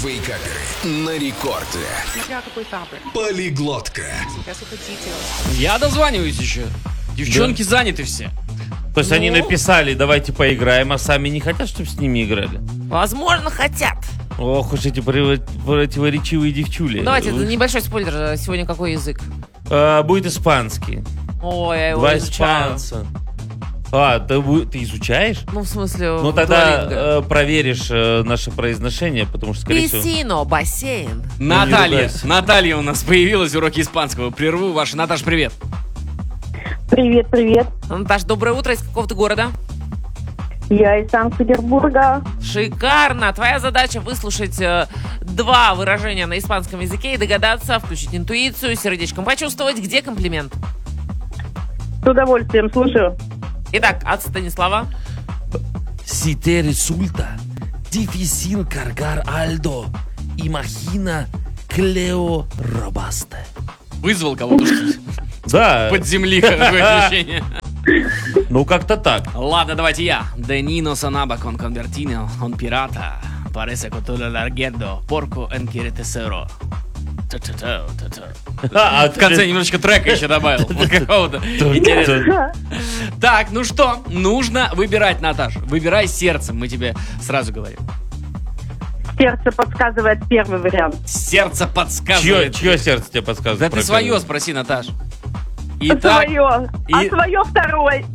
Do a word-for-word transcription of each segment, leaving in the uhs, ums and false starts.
Вейкаперы на рекорде. Смотря какой капер. Полиглотка. Я дозваниваюсь еще. Девчонки да. заняты все. То есть ну... они написали, давайте поиграем, а сами не хотят, чтобы с ними играли? Возможно, хотят. Ох уж эти противоречивые девчули. Давайте, Вы... небольшой спойлер. Сегодня какой язык? А, будет испанский. Ой, я его Два изучаю. испанца. А, ты, ты изучаешь? Ну, в смысле, Ну, тогда э, проверишь э, наше произношение, потому что, скорее всего... Писино, бассейн. Наталья, Наталья у нас появилась, уроки испанского. Прерву ваши. Наташ, привет. Привет, привет. Наташ, доброе утро. Из какого ты города? Я из Санкт-Петербурга. Шикарно. Твоя задача выслушать э, два выражения на испанском языке и догадаться, включить интуицию, сердечком почувствовать, где комплимент. С удовольствием, слушаю. Итак, от Станислава. Si te resulta difícil cargar algo, imagina Cleo Robaste. Вызвал кого-то да. под земли какое ощущение. Ну, как-то так. Ладно, давайте я. De Nino sonaba con convertino, он pirata. Parece que todo larguendo, porco en quiere tesoro. А, в конце немножечко трека еще добавил. Какого-то интересного. Так, ну что, нужно выбирать, Наташа. Выбирай сердцем, мы тебе сразу говорим. Сердце подсказывает первый вариант. Сердце подсказывает. Чье, чье сердце тебе подсказывает? Да ты свое первый? Спроси, Наташ. Итак, свое. И... А свое второй.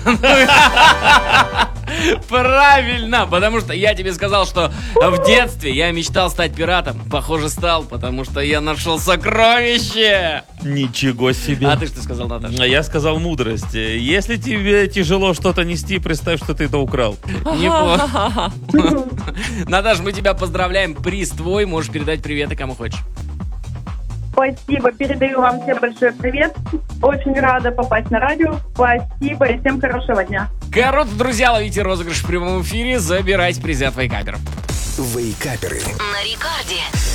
Правильно, потому что я тебе сказал, что в детстве я мечтал стать пиратом. Похоже, стал, потому что я нашел сокровище. Ничего себе. А ты что сказал, Наташа? Я сказал мудрость. Если тебе тяжело что-то нести, представь, что ты это украл. Неплохо. Наташа, мы тебя поздравляем. Приз твой, можешь передать приветы кому хочешь. Спасибо, передаю вам всем большой привет. Очень рада попасть на радио. Спасибо и всем хорошего дня. Короче, друзья, ловите розыгрыш в прямом эфире. Забирайте призы от Вейкаперов. Вейкаперы. На рекорде.